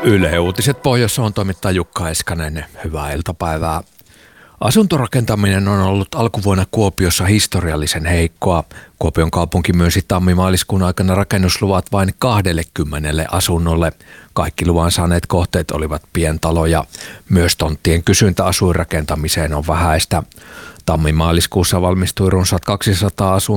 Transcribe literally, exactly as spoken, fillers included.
Yle Uutiset Pohjois-Savon toimittaja Jukka Eskanen. Hyvää iltapäivää. Asuntorakentaminen on ollut alkuvuonna Kuopiossa historiallisen heikkoa. Kuopion kaupunki myönsi tammi-maaliskuun aikana rakennusluvat vain kaksikymmentä asunnolle. Kaikki luvan saaneet kohteet olivat pientaloja. Myös tonttien kysyntä asuinrakentamiseen on vähäistä. Tammi-maaliskuussa valmistui runsaat kaksisataa asuntoa.